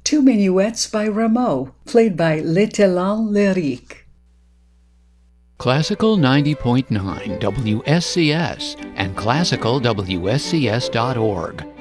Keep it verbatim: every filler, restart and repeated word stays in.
Two Minuets by Rameau, played by L'Étalon Lyrique. Classical ninety point nine W S C S and classical W S C S dot org.